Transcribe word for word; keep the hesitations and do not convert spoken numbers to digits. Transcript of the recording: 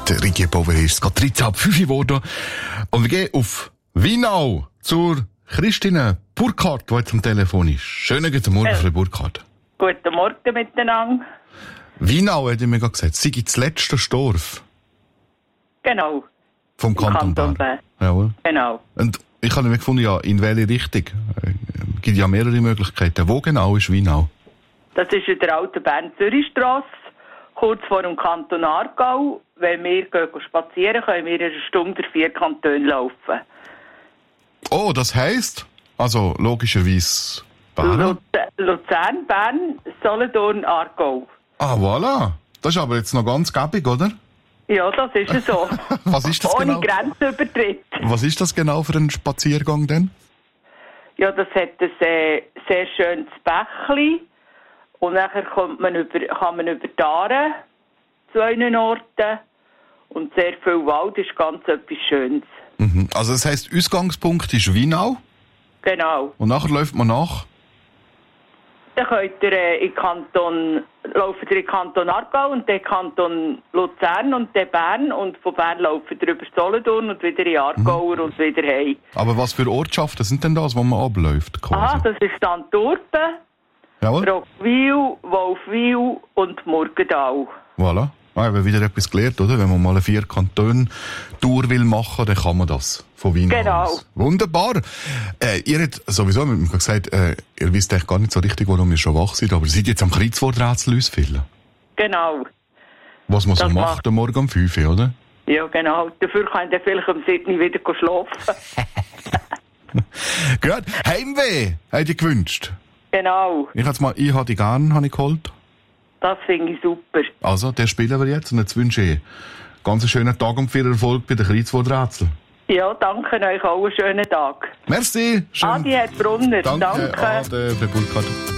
Der Ricky Bover ist gerade dreizehn ab fünf geworden. Und wir gehen auf Wienau zur Christine Burkhardt, die jetzt am Telefon ist. Schönen guten Morgen, äh. Frau Burkhardt. Guten Morgen miteinander. Wienau, hat ich mir gerade gesagt, sei das letzte Dorf. Genau. Vom Kanton, Kanton Bern. Jawohl. Genau. Und ich habe mir gefunden, ja, in welche Richtung? Es gibt ja mehrere Möglichkeiten. Wo genau ist Wienau? Das ist in der alten Bern-Zürich-Strasse, kurz vor dem Kanton Aargau. Wenn wir gehen spazieren, können wir in einer Stunde durch vier Kantone laufen. Oh, das heisst? Also logischerweise Bern? Luz- Luzern, Bern, Solothurn, Aargau. Ah, voilà. Das ist aber jetzt noch ganz gäbig, oder? Ja, das ist so. Was ist das Ohne genau? Grenzübertritt. Was ist das genau für ein Spaziergang denn? Ja, das hat ein sehr, sehr schönes Bächli. Und nachher kommt man über, kann man über die Aare zu einem Orten. Und sehr viel Wald ist ganz etwas Schönes. Mhm. Also das heisst, Ausgangspunkt ist Wienau. Genau. Und nachher läuft man nach? Dann könnt ihr äh, in Kanton, laufen ihr in Kanton Aargau und dann Kanton Luzern und dann Bern. Und von Bern laufen ihr über Solothurn und wieder in Aargau mhm. und wieder heim. Aber was für Ortschaften sind denn das, wo man abläuft? Quasi? Aha, das ist dann Turpen, Roggwil, Wolfwil und Murgenthal. Voilà. Ah, wir haben wieder etwas gelernt, oder? Wenn man mal eine Vier-Kantone-Tour will machen, dann kann man das von Wien genau. aus. Wunderbar. Äh, ihr habt sowieso mit mir gesagt, äh, ihr wisst eigentlich gar nicht so richtig, warum ihr schon wach seid, aber ihr seid jetzt am Kreuzworträtsel ausfüllen. Genau. Was man das so macht, macht am Morgen um fünf Uhr, oder? Ja, genau. Dafür kann ich vielleicht um sieben Uhr wieder schlafen. Gut. Heimweh, hätte ich gewünscht. Genau. Ich hab's mal, ich hatte gern, habe ich geholt. Das finde ich super. Also, der spielen wir jetzt und jetzt wünsche ich ganz einen schönen Tag und viel Erfolg bei den Kreuzworträtseln. Ja, danke euch auch einen schönen Tag. Merci. Schön. Adi, Herr Brunner. Danke. Danke. Ade, Frau Burkhardt.